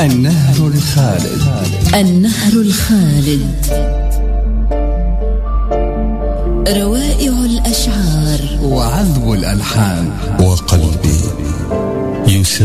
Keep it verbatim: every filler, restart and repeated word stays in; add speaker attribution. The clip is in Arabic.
Speaker 1: النهر الخالد.
Speaker 2: النهر الخالد، روائع الأشعار
Speaker 1: وعذب الألحان،
Speaker 3: وقلبي يسافر